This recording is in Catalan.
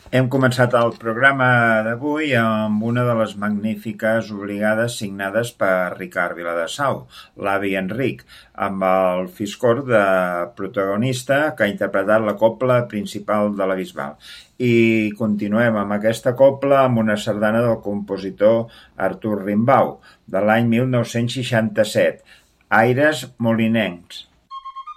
Hem començat el programa d'avui amb una de les magnífiques obligades signades per Ricard Viladesau, l'avi Enric, amb el Fiscorn de protagonista que ha interpretat la cobla principal de la Bisbal. I continuem amb aquesta cobla amb una sardana del compositor Artur Rimbaud, de l'any 1967, Aires molinencs.